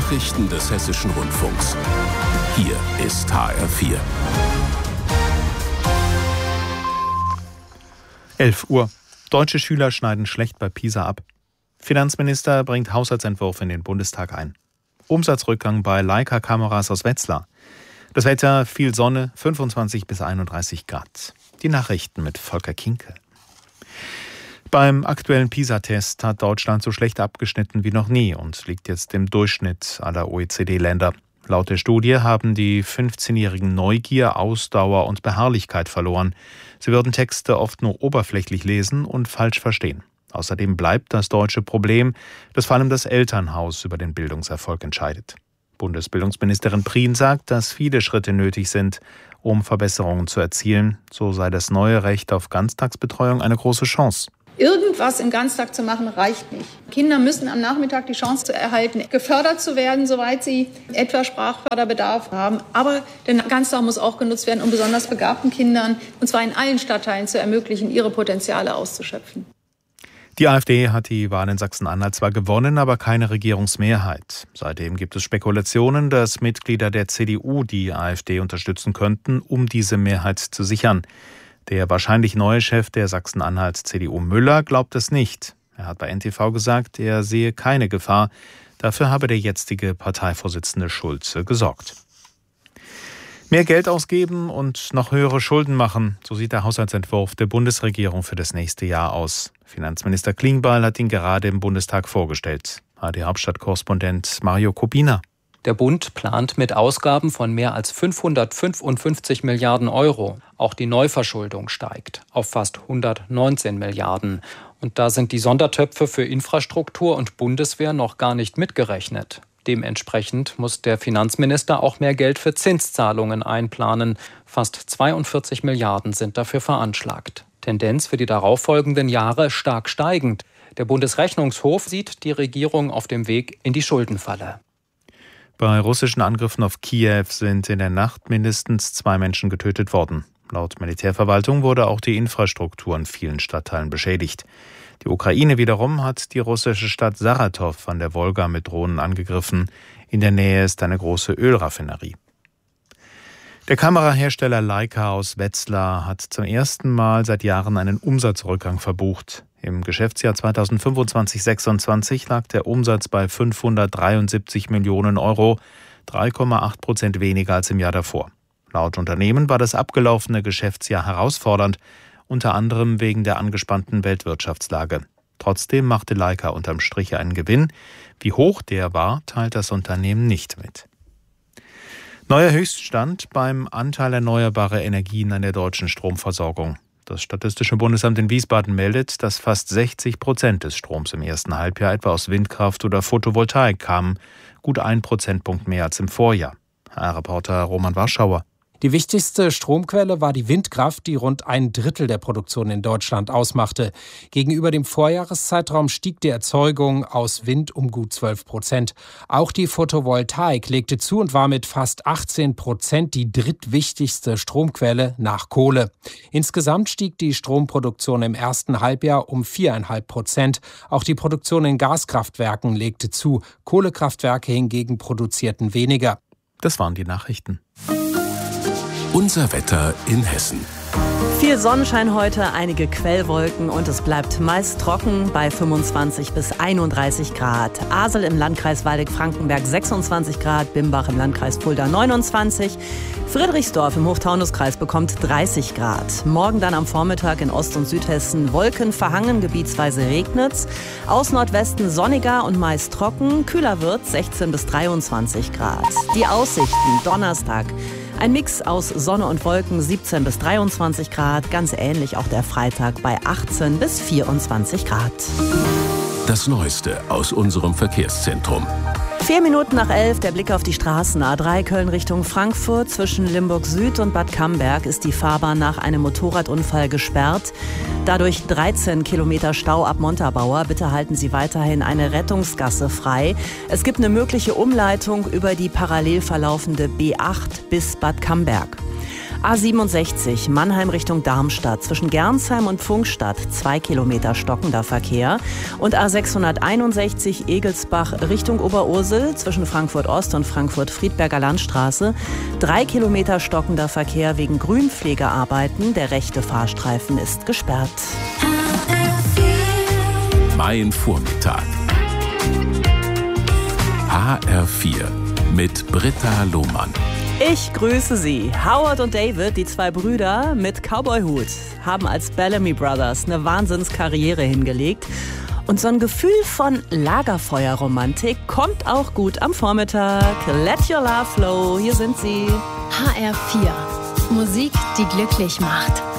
Nachrichten des Hessischen Rundfunks. Hier ist HR4. 11 Uhr. Deutsche Schüler schneiden schlecht bei PISA ab. Finanzminister bringt Haushaltsentwurf in den Bundestag ein. Umsatzrückgang bei Leica-Kameras aus Wetzlar. Das Wetter, viel Sonne, 25 bis 31 Grad. Die Nachrichten mit Volker Kinkel. Beim aktuellen PISA-Test hat Deutschland so schlecht abgeschnitten wie noch nie und liegt jetzt im Durchschnitt aller OECD-Länder. Laut der Studie haben die 15-Jährigen Neugier, Ausdauer und Beharrlichkeit verloren. Sie würden Texte oft nur oberflächlich lesen und falsch verstehen. Außerdem bleibt das deutsche Problem, dass vor allem das Elternhaus über den Bildungserfolg entscheidet. Bundesbildungsministerin Prien sagt, dass viele Schritte nötig sind, um Verbesserungen zu erzielen. So sei das neue Recht auf Ganztagsbetreuung eine große Chance. Irgendwas im Ganztag zu machen, reicht nicht. Kinder müssen am Nachmittag die Chance zu erhalten, gefördert zu werden, soweit sie etwa Sprachförderbedarf haben. Aber der Ganztag muss auch genutzt werden, um besonders begabten Kindern, und zwar in allen Stadtteilen, zu ermöglichen, ihre Potenziale auszuschöpfen. Die AfD hat die Wahl in Sachsen-Anhalt zwar gewonnen, aber keine Regierungsmehrheit. Seitdem gibt es Spekulationen, dass Mitglieder der CDU die AfD unterstützen könnten, um diese Mehrheit zu sichern. Der wahrscheinlich neue Chef der Sachsen-Anhalt-CDU Müller glaubt es nicht. Er hat bei NTV gesagt, er sehe keine Gefahr. Dafür habe der jetzige Parteivorsitzende Schulze gesorgt. Mehr Geld ausgeben und noch höhere Schulden machen, so sieht der Haushaltsentwurf der Bundesregierung für das nächste Jahr aus. Finanzminister Klingbeil hat ihn gerade im Bundestag vorgestellt. ARD-Hauptstadtkorrespondent Mario Kubina. Der Bund plant mit Ausgaben von mehr als 555 Milliarden Euro. Auch die Neuverschuldung steigt auf fast 119 Milliarden. Und da sind die Sondertöpfe für Infrastruktur und Bundeswehr noch gar nicht mitgerechnet. Dementsprechend muss der Finanzminister auch mehr Geld für Zinszahlungen einplanen. Fast 42 Milliarden sind dafür veranschlagt. Tendenz für die darauffolgenden Jahre stark steigend. Der Bundesrechnungshof sieht die Regierung auf dem Weg in die Schuldenfalle. Bei russischen Angriffen auf Kiew sind in der Nacht mindestens 2 Menschen getötet worden. Laut Militärverwaltung wurde auch die Infrastruktur in vielen Stadtteilen beschädigt. Die Ukraine wiederum hat die russische Stadt Saratow an der Wolga mit Drohnen angegriffen. In der Nähe ist eine große Ölraffinerie. Der Kamerahersteller Leica aus Wetzlar hat zum ersten Mal seit Jahren einen Umsatzrückgang verbucht. Im Geschäftsjahr 2025/26 lag der Umsatz bei 573 Millionen Euro, 3,8% weniger als im Jahr davor. Laut Unternehmen war das abgelaufene Geschäftsjahr herausfordernd, unter anderem wegen der angespannten Weltwirtschaftslage. Trotzdem machte Leica unterm Strich einen Gewinn. Wie hoch der war, teilt das Unternehmen nicht mit. Neuer Höchststand beim Anteil erneuerbarer Energien an der deutschen Stromversorgung. Das Statistische Bundesamt in Wiesbaden meldet, dass fast 60% des Stroms im ersten Halbjahr etwa aus Windkraft oder Photovoltaik kamen, gut 1 Prozentpunkt mehr als im Vorjahr. HR-Reporter Roman Warschauer. Die wichtigste Stromquelle war die Windkraft, die rund 1/3 der Produktion in Deutschland ausmachte. Gegenüber dem Vorjahreszeitraum stieg die Erzeugung aus Wind um gut 12%. Auch die Photovoltaik legte zu und war mit fast 18% die drittwichtigste Stromquelle nach Kohle. Insgesamt stieg die Stromproduktion im ersten Halbjahr um 4,5%. Auch die Produktion in Gaskraftwerken legte zu. Kohlekraftwerke hingegen produzierten weniger. Das waren die Nachrichten. Unser Wetter in Hessen. Viel Sonnenschein heute, einige Quellwolken und es bleibt meist trocken bei 25 bis 31 Grad. Asel im Landkreis Waldeck-Frankenberg 26 Grad, Bimbach im Landkreis Fulda 29. Friedrichsdorf im Hochtaunuskreis bekommt 30 Grad. Morgen dann am Vormittag in Ost- und Südhessen Wolken verhangen, gebietsweise regnet's. Aus Nordwesten sonniger und meist trocken, kühler wird's 16 bis 23 Grad. Die Aussichten Donnerstag. Ein Mix aus Sonne und Wolken, 17 bis 23 Grad. Ganz ähnlich auch der Freitag bei 18 bis 24 Grad. Das Neueste aus unserem Verkehrszentrum. 4 Minuten nach 11, der Blick auf die Straßen. A3 Köln Richtung Frankfurt. Zwischen Limburg Süd und Bad Camberg ist die Fahrbahn nach einem Motorradunfall gesperrt. Dadurch 13 Kilometer Stau ab Montabaur. Bitte halten Sie weiterhin eine Rettungsgasse frei. Es gibt eine mögliche Umleitung über die parallel verlaufende B8 bis Bad Camberg. A67 Mannheim Richtung Darmstadt zwischen Gernsheim und Pfungstadt 2 Kilometer stockender Verkehr. Und A661 Egelsbach Richtung Oberursel zwischen Frankfurt Ost und Frankfurt-Friedberger Landstraße 3 Kilometer stockender Verkehr wegen Grünpflegearbeiten. Der rechte Fahrstreifen ist gesperrt. Mein Vormittag. HR4 mit Britta Lohmann. Ich grüße Sie. Howard und David, die zwei Brüder mit Cowboy-Hut, haben als Bellamy Brothers eine Wahnsinnskarriere hingelegt. Und so ein Gefühl von Lagerfeuerromantik kommt auch gut am Vormittag. Let your love flow, hier sind sie. HR4. Musik, die glücklich macht.